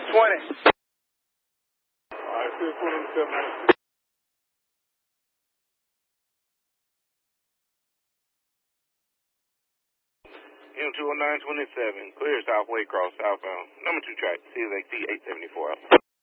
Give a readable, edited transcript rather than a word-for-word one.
20. All right, 627. M20927, clear Southway cross southbound. Number 2 track, CLXT 874.